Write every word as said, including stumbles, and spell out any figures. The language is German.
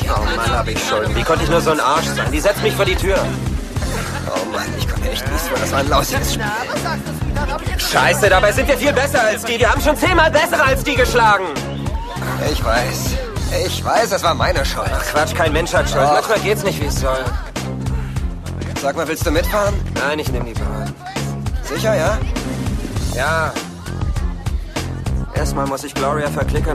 Oh Mann, hab ich Schulden. Wie konnte ich nur so ein Arsch sein? Die setzt mich vor die Tür. Oh Mann, ich konnte nicht wissen, das war ein lausiges Spiel. Scheiße, dabei sind wir viel besser als die. Wir haben schon zehnmal bessere als die geschlagen. Ich weiß. Ich weiß, es war meine Schuld. Ach Quatsch, kein Mensch hat Schuld. Doch. Manchmal geht's nicht, wie es soll. Sag mal, willst du mitfahren? Nein, ich nehme die Bahn. Sicher, ja? Ja. Erstmal muss ich Gloria verklickern.